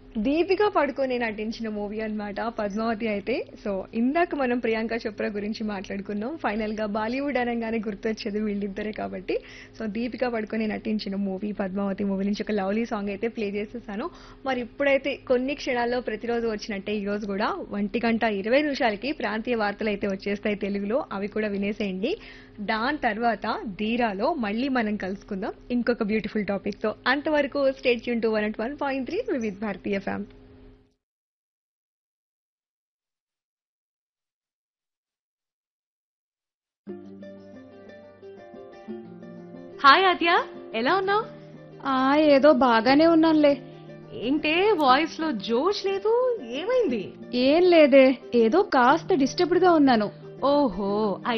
దీపిక పడుకొని నటించిన మూవీ అన్నమాట 'పద్మావతి' అయితే. సో ఇందాక మనం ప్రియాంక చోప్రా గురించి మాట్లాడుకున్నాం. ఫైనల్ గా బాలీవుడ్ అనగానే గుర్తొచ్చేది వీళ్ళిద్దరే కాబట్టి సో దీపిక పడుకొని నటించిన మూవీ 'పద్మావతి' మూవీ నుంచి ఒక లవ్లీ సాంగ్ అయితే ప్లే చేసేసాను. మరి ఇప్పుడైతే కొన్ని క్షణాల్లో ప్రతిరోజు వచ్చినట్టే ఈ రోజు కూడా 1:20 ప్రాంతీయ వార్తలు అయితే వచ్చేస్తాయి తెలుగులో. అవి కూడా వినేసేయండి. దాని తర్వాత ధీరాలో మళ్ళీ మనం కలుసుకుందాం ఇంకొక బ్యూటిఫుల్ టాపిక్ తో. అంతవరకు స్టేట్ ట్యూన్ టు 101.3 వివిధ భారతీయ ఫ్యామ్. హాయ్ ఆద్య, ఎలా ఉన్నావు? ఆ ఏదో బాగానే ఉన్నానులే. ఏంటే వాయిస్ లో జోష్ లేదు, ఏమైంది? ఏం లేదే, ఏదో కాస్త డిస్టర్బ్డ్ గా ఉన్నాను. ఓహో,